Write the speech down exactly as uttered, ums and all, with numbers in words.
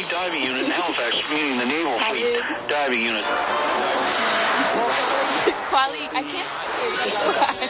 Fleet Diving Unit in Halifax, meaning the Naval How Fleet you- Diving Unit. Quali, I can't.